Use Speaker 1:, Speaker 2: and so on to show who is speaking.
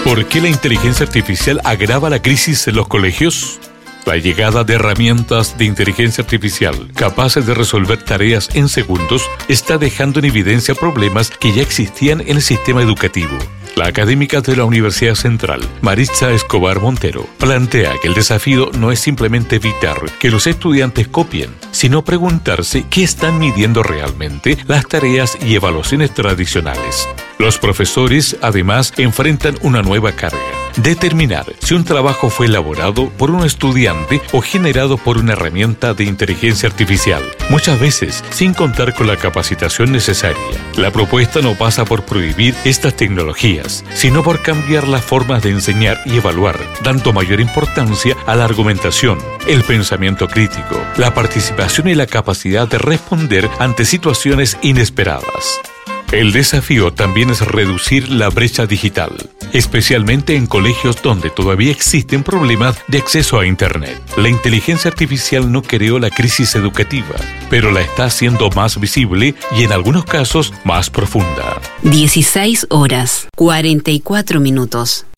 Speaker 1: ¿Por qué la inteligencia artificial agrava la crisis en los colegios? La llegada de herramientas de inteligencia artificial capaces de resolver tareas en segundos está dejando en evidencia problemas que ya existían en el sistema educativo. La académica de la Universidad Central, Maritza Escobar Montero, plantea que el desafío no es simplemente evitar que los estudiantes copien, sino preguntarse qué están midiendo realmente las tareas y evaluaciones tradicionales. Los profesores, además, enfrentan una nueva carga: determinar si un trabajo fue elaborado por un estudiante o generado por una herramienta de inteligencia artificial, muchas veces sin contar con la capacitación necesaria. La propuesta no pasa por prohibir estas tecnologías, sino por cambiar las formas de enseñar y evaluar, dando mayor importancia a la argumentación, el pensamiento crítico, la participación y la capacidad de responder ante situaciones inesperadas. El desafío también es reducir la brecha digital, especialmente en colegios donde todavía existen problemas de acceso a Internet. La inteligencia artificial no creó la crisis educativa, pero la está haciendo más visible y en algunos casos más profunda.
Speaker 2: 16 horas, 44 minutos.